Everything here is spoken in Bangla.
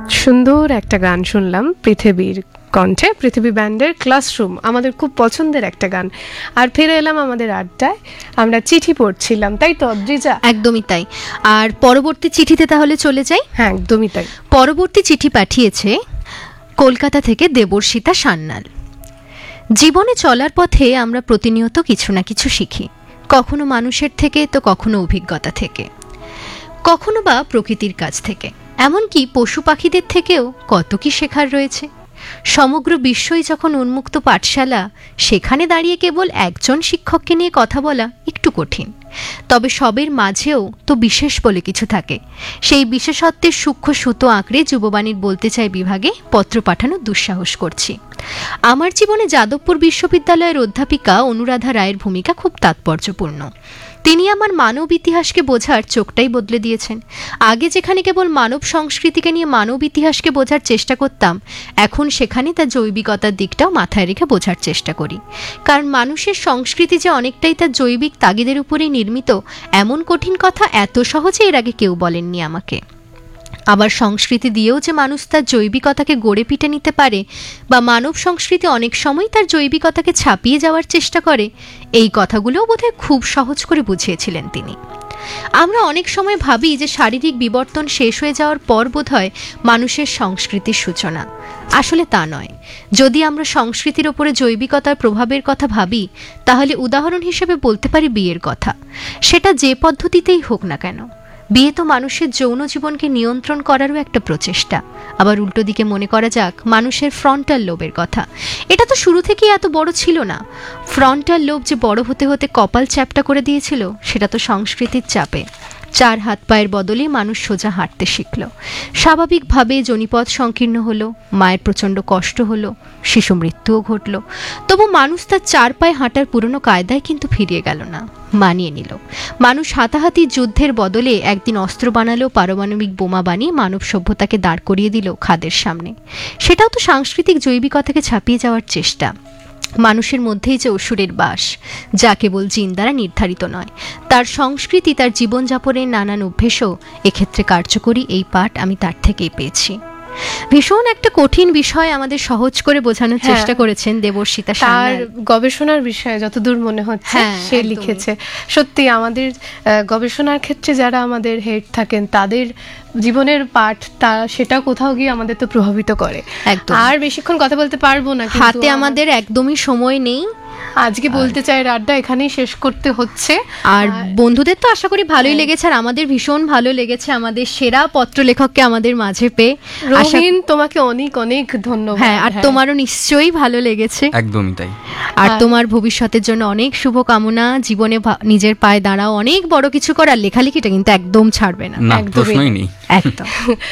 সুন্দর একটা গান শুনলাম পৃথিবীর কণ্ঠে, পৃথিবী ব্যান্ডের ক্লাসরুম, আমাদের খুব পছন্দের একটা গান। আর ফিরে এলাম আমাদের আড্ডায়, আমরা চিঠি পড়ছিলাম, তাই তো অদ্রিজা? একদমই তাই। আর পরবর্তী চিঠিতে তাহলে চলে যাই। হ্যাঁ, একদমই তাই। পরবর্তী চিঠি পাঠিয়েছে কলকাতা থেকে দেবর্ষিতা সান্যাল। জীবনে চলার পথে আমরা প্রতিনিয়ত কিছু না কিছু শিখি, কখনো মানুষের থেকে তো কখনো অভিজ্ঞতা থেকে, কখনো বা প্রকৃতির কাছ থেকে, এমনকি পশু পাখিদের থেকেও কত কি শেখার রয়েছে। সমগ্র বিশ্বই যখন উন্মুক্ত পাঠশালা, সেখানে দাঁড়িয়ে কেবল একজন শিক্ষককে নিয়ে কথা বলা একটু কঠিন। তবে সবের মাঝেও তো বিশেষ বলে কিছু থাকে। সেই বিশেষত্বের সূক্ষ্ম সুতো আঁকড়ে যুববাণীর বলতে চাই বিভাগে পত্র পাঠানোর দুঃসাহস করছি। আমার জীবনে যাদবপুর বিশ্ববিদ্যালয়ের অধ্যাপিকা অনুরাধা রায়ের ভূমিকা খুব তাৎপর্যপূর্ণ। তিনি আমার মানব ইতিহাসকে বোঝার চোখটাই বদলে দিয়েছেন। আগে যেখানে কেবল মানব সংস্কৃতিকে নিয়ে মানব ইতিহাসকে বোঝার চেষ্টা করতাম, এখন সেখানে তার জৈবিকতার দিকটাও মাথায় রেখে বোঝার চেষ্টা করি। কারণ মানুষের সংস্কৃতি যে অনেকটাই তার জৈবিক তাগিদের উপরেই নির্মিত, এমন কঠিন কথা এত সহজে এর আগে কেউ বলেননি আমাকে। আবার সংস্কৃতি দিয়েও যে মানুষ তার জৈবিকতাকে গড়ে পিটে নিতে পারে, বা মানব সংস্কৃতি অনেক সময় তার জৈবিকতাকে ছাপিয়ে যাওয়ার চেষ্টা করে, এই কথাগুলোও বোধহয় খুব সহজ করে বুঝিয়েছিলেন তিনি। আমরা অনেক সময় ভাবি যে শারীরিক বিবর্তন শেষ হয়ে যাওয়ার পর বোধহয় মানুষের সংস্কৃতির সূচনা। আসলে তা নয়। যদি আমরা সংস্কৃতির ওপরে জৈবিকতার প্রভাবের কথা ভাবি, তাহলে উদাহরণ হিসেবে বলতে পারি বিয়ের কথা। সেটা যে পদ্ধতিতেই হোক না কেন, বিয়ে তো মানুষের যৌন জীবনকে নিয়ন্ত্রণ করারও একটা প্রচেষ্টা। আবার উল্টো দিকে মনে করা যাক মানুষের ফ্রন্টাল লোবের কথা। এটা তো শুরু থেকেই এত বড় ছিল না। ফ্রন্টাল লোব যে বড় হতে হতে কপাল চ্যাপ্টা করে দিয়েছিল, সেটা তো সংস্কৃতির চাপে। 4 হাত পায়ের বদলে মানুষ সোজা হাঁটতে শিখল। স্বাভাবিকভাবে জনিপথ সংকীর্ণ হলো, মায়ের প্রচণ্ড কষ্ট হলো, শিশু মৃত্যুও ঘটল। তবু মানুষ তার 4 পায়ে হাঁটার পুরনো কায়দায় কিন্তু ফিরিয়ে গেল না, মানিয়ে নিল। মানুষ হাতাহাতি যুদ্ধের বদলে একদিন অস্ত্র বানালো, পারমাণবিক বোমা বানিয়ে মানব সভ্যতাকে দাঁড় করিয়ে দিল খাদের সামনে। সেটাও তো সাংস্কৃতিক জৈবিকতাকে ছাপিয়ে যাওয়ার চেষ্টা। মানুষের মধ্যেই যে অসুরের বাস, যা কেবল জিন দ্বারা নির্ধারিত নয়, তার সংস্কৃতি, তার জীবনযাপনের নানান অভ্যেসও এক্ষেত্রে কার্যকরী। এই পাঠ আমি তার থেকেই পেয়েছি। ভীষণ একটা কঠিন বিষয় আমাদের সহজ করে বোঝানোর চেষ্টা করেছেন দেবর্ষিতা সান্যাল। তার গবেষণার বিষয়ে যতদূর মনে হচ্ছে সে লিখেছে। সত্যি আমাদের গবেষণার ক্ষেত্রে যারা আমাদের হেড থাকেন, তাদের জীবনের পাঠ সেটা কোথাও গিয়ে আমাদের তো প্রভাবিত করে। আর বেশিক্ষণ কথা বলতে পারবো না, হাতে আমাদের একদমই সময় নেই। আজকে বলতে চাই আড্ডা এখানেই শেষ করতে হচ্ছে। আর বন্ধুদের তো আশা করি ভালোই লেগেছে, আর আমাদের ভীষণ ভালো লেগেছে আমাদের সেরা পত্রলেখককে আমাদের মাঝে পেয়ে। রোহিন, তোমাকে অনেক অনেক ধন্যবাদ। হ্যাঁ, আর তোমারও নিশ্চয়ই ভালো লেগেছে। একদমই তাই। আর তোমার ভবিষ্যতের জন্য অনেক শুভকামনা। জীবনে নিজের পায়ে দাঁড়াও, অনেক বড় কিছু করার। লেখালেখিটা কিন্তু একদম ছাড়বে না, প্রশ্নই নেই। একদম।